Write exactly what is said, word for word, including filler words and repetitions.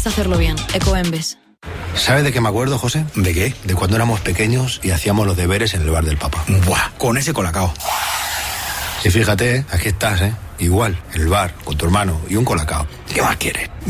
es hacerlo bien. Ecoembes. ¿Sabes de qué me acuerdo, José? ¿De qué? De cuando éramos pequeños y hacíamos los deberes en el bar del Papa. Buah, con ese colacao. Y fíjate, ¿eh? Aquí estás, ¿eh? Igual, en el bar, con tu hermano y un colacao. ¿Qué más quieres?